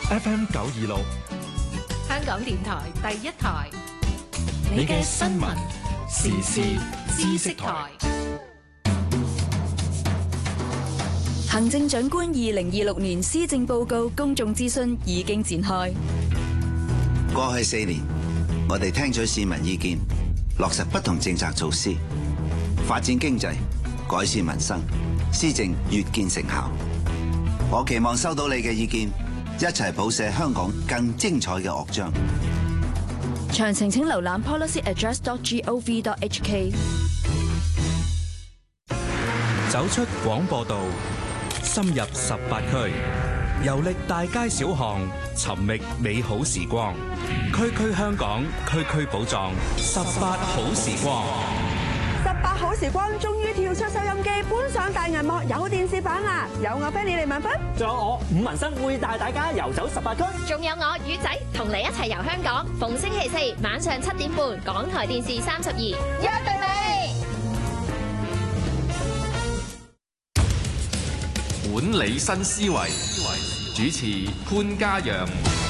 FM 926， 香港電台第一台， 你嘅新聞時事知識台。 行政長官2026年施政報告公眾諮詢已經展開。 過去4年，我哋聽取市民意見，落實不同政策措施，發展經濟，改善民生，施政越見成效。我期望收到你嘅意見，一齊譜寫香港更精彩嘅樂章。 詳情請瀏覽 policyaddress.gov.hk。 走出廣播道，深入18區，遊歷大街小巷，尋覓美好時光。區區香港，區區寶藏，18好時光。 18好時光終於跳出收音機，搬上大銀幕，有電視版啦！有我 Penny 李文芬， 仲有我伍文生會帶大家遊走18區， 仲有我魚仔同你一齊遊香港。逢星期4晚上7點半，港台電視32，約定你。 管理新思維，主持潘嘉陽。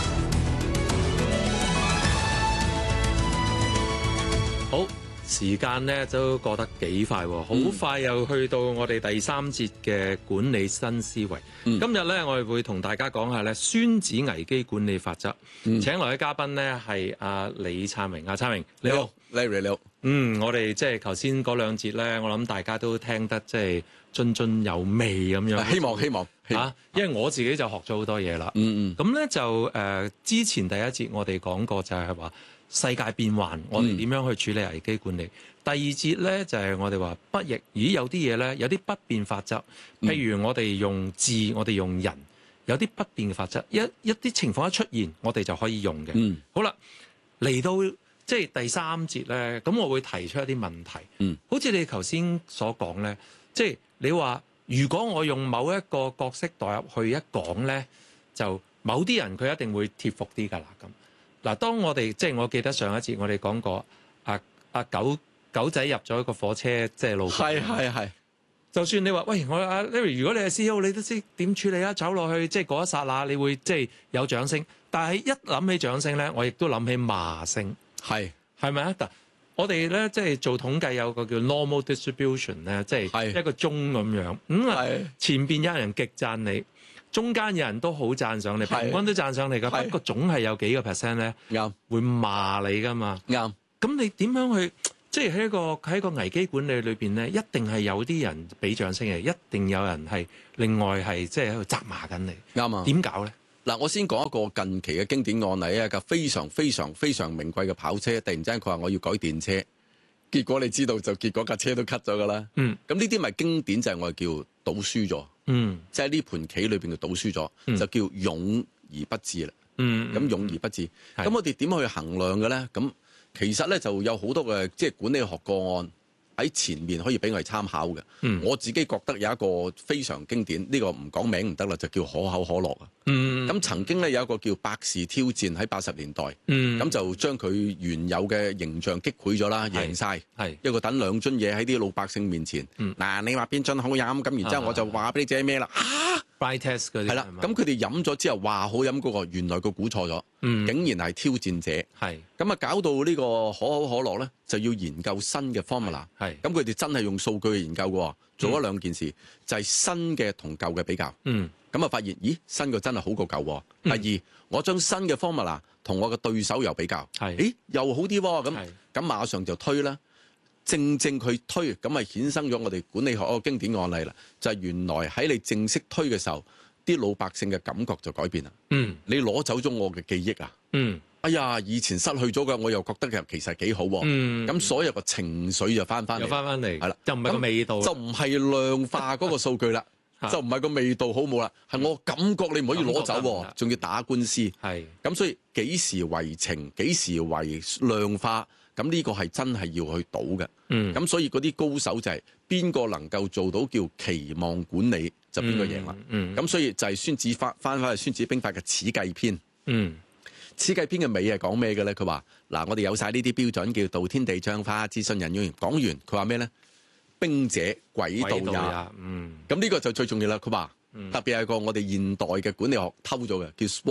好，時間咧都過得幾快喎，好快又去到我哋第3節嘅管理新思維。今日咧，我哋會同大家講下咧孫子危機管理法則。請來嘅嘉賓咧係阿李燦榮，燦榮你好 ，Larry 你好。 我哋即係頭先嗰2節咧，我諗大家都聽得即係津津有味咁樣。 希望嚇，因為我自己就學咗好多嘢啦。咁咧就之前第1節我哋講過就係話世界變幻，我哋點樣去處理危機管理。第2節咧就係我哋話不逆，有啲嘢咧有啲不變法則，譬如我哋用字，我哋用人，有啲不變嘅法則，一啲情況一出現，我哋就可以用嘅。好啦，嚟到即係第3節咧，咁我會提出一啲問題。好似你頭先所講咧，即係你話如果我用某一個角色代入去一講咧，就某啲人佢一定會貼服啲㗎啦。咁嗱，當我哋即係我記得上一節我哋講過，狗仔入咗一個火車即係路軌， 係。 就算你話喂，我阿 Larry， 如果你係 CEO， 你都知點處理啊？走落去即係嗰一剎那，你會即係有掌聲。但係一諗起掌聲咧，我亦都諗起罵聲，係咪啊？我哋咧即係做統計有個叫 normal distribution 咧，即係一個鐘咁樣。前邊有人極讚你，中間有人都好讚賞你，平均都讚賞你㗎。不過總係有幾個 percent 咧，會罵你㗎嘛。咁你點樣去？即係喺個危機管理裏邊咧，一定係有啲人俾掌聲嘅，一定有人係另外係即係喺度責罵緊你。 啱啊！ 點搞咧？ 嗱，我先講一個近期嘅經典案例啊，架非常非常非常名貴嘅跑車，突然之間佢話我要改電車，結果你知道就結果架車都 cut 咗㗎啦。咁呢啲咪經典就係我哋叫賭輸咗。即係呢盤棋裏邊嘅賭輸咗，就叫勇而不智啦。咁勇而不智，咁我哋點去衡量嘅咧？咁其實咧就有好多嘅即係管理學個案喺前面可以俾我哋參考嘅。我自己覺得有一個非常經典，呢個唔講名唔得啦，就叫可口可樂啊。咁曾經咧有一個叫百事挑戰喺80年代，咁就將佢原有嘅形象擊潰咗啦，贏晒。一個等2樽嘢喺啲老百姓面前，嗱你話邊樽好飲，咁然之後我就話俾你知咩啦。 Blind test 嗰啲係啦，咁佢哋飲咗之後話好飲嗰個，原來個估錯咗，竟然係挑戰者。咁啊搞到呢個可口可樂咧就要研究新嘅 formula。咁佢哋真係用數據去研究嘅，做咗2件事，就係新嘅同舊嘅比較。咁啊發現，咦，新嘅真係好過舊。第2，我將新嘅 formula 同我嘅對手又比較，咦又好啲喎。咁馬上就推啦。正佢推，咁咪衍生咗我哋管理學一個經典案例啦。就係原來喺你正式推嘅時候，啲老百姓嘅感覺就改變啦。你攞走咗我嘅記憶啊。哎呀，以前失去咗嘅，我又覺得其實幾好。咁所有個情緒就翻嚟，係啦， 就唔係個味道， 就唔係量化嗰個數據啦，就唔係個味道好冇啦，係我感覺你唔可以攞走，仲要打官司。咁所以幾時為情，幾時為量化？咁呢個係真係要去賭嘅。咁所以嗰啲高手就係邊個能夠做到叫期望管理，就邊個贏啦。咁所以就係孫子翻去孫子兵法嘅始計篇。始計篇嘅尾係講咩嘅咧？佢話嗱，我哋有晒呢啲標準，叫道天地將化，資訊人用。講完佢話咩咧？兵者詭道也。咁呢個就最重要啦。佢話特別係個我哋現代嘅管理學偷咗嘅，叫 SWOT 啊。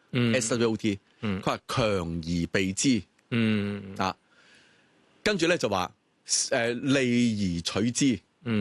SWOT， 佢話強而備之，跟住咧就話利而取之，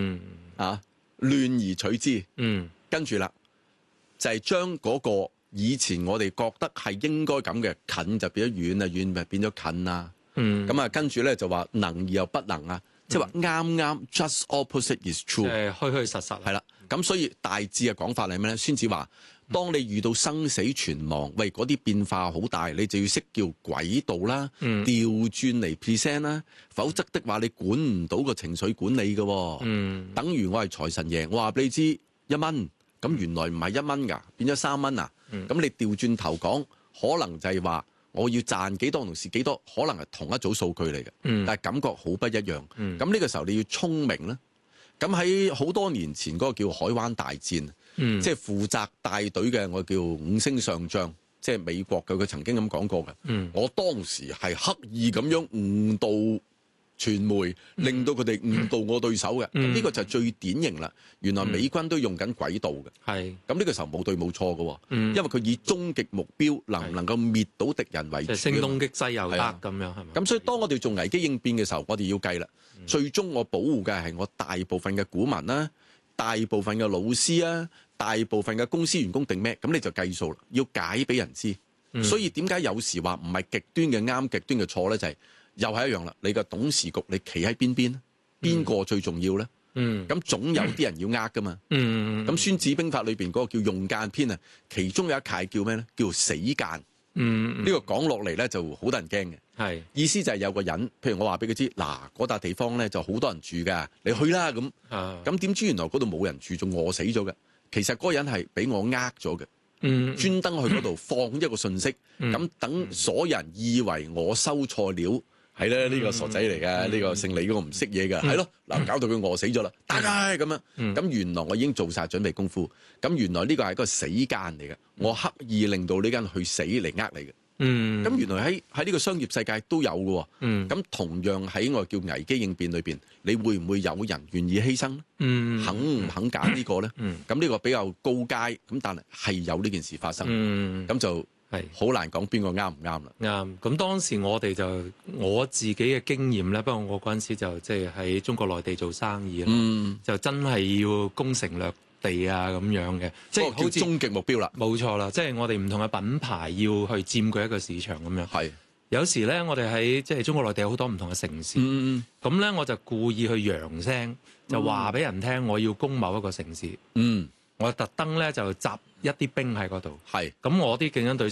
亂而取之，跟住啦就係將嗰個以前我哋覺得係應該咁嘅近就變咗遠啊，遠咪變咗近啊，咁啊跟住咧就話能而又不能啊，即係話啱 just opposite is true， 虛虛實實係啦，咁所以大致嘅講法係咩咧？孫子話：當你遇到生死存亡，喂嗰啲變化好大，你就要識叫軌道啦，調轉嚟 present 啦，否則的話你管唔到個情緒管理嘅。等於我係財神爺，我話俾你知1蚊，咁原來唔係1蚊㗎，變咗3蚊啊！咁你調轉頭講，可能就係話我要賺幾多同蝕幾多，可能係同一組數據嚟嘅，但係感覺好不一樣。咁呢個時候你要聰明啦。咁喺好多年前嗰個叫海灣大戰，即係負責帶隊嘅我叫5星上將，即係美國嘅，佢曾經咁講過嘅。我當時係刻意咁樣誤導傳媒，令到佢哋誤導我對手嘅。咁呢個就係最典型啦。原來美軍都用緊軌道嘅。咁呢個時候冇對冇錯嘅，因為佢以終極目標能唔能夠滅到敵人為主。 聲東擊西又得咁樣係咪？ 咁所以當我哋做危機應變嘅時候，我哋要計啦。最終我保護嘅係我大部分嘅股民啦，大部分嘅老師啊，大部分嘅公司員工定咩？咁你就計數啦，要解俾人知。所以點解有時話唔係極端嘅啱，極端嘅錯咧？就係又係一樣啦。你個董事局你企喺邊邊？邊個最重要咧？咁總有啲人要呃噶嘛。咁孫子兵法裏邊嗰個叫用間篇啊，其中有一楷叫咩咧？叫死間。呢個講落嚟咧就好得人驚嘅。意思就係有個人，譬如我話俾佢知，嗱嗰笪地方咧就好多人住㗎，你去啦咁。咁點知原來嗰度冇人住，仲餓死咗嘅。其實嗰個人係俾我呃咗嘅，專登去嗰度放一個信息，咁等所有人以為我收錯料。係咧，呢個傻仔嚟嘅，呢個姓李嗰個唔識嘢嘅，係咯，嗱搞到佢餓死咗啦，大概咁樣。咁原來我已經做晒準備功夫，咁原來呢個係個死間嚟嘅，我刻意令到呢間去死嚟呃你嘅。咁原來喺呢個商業世界都有嘅。咁同樣喺我叫危機應變裏邊，你會唔會有人願意犧牲咧？肯唔肯揀呢個咧？咁呢個比較高階，咁但係有呢件事發生，咁就。好難講邊個啱唔啱啦。 啱，咁當時我自己嘅經驗咧，不過我嗰陣時就即係喺中國內地做生意啦，就真係要攻城略地啊咁樣嘅，即係好似終極目標啦。 冇錯啦，即係我哋唔同嘅品牌要去佔據一個市場咁樣。有時咧，我哋喺即係中國內地有好多唔同嘅城市，咁咧我就故意去揚聲，就話俾人聽我要攻某一個城市。我特登咧就集一啲兵喺嗰度。咁我啲競爭對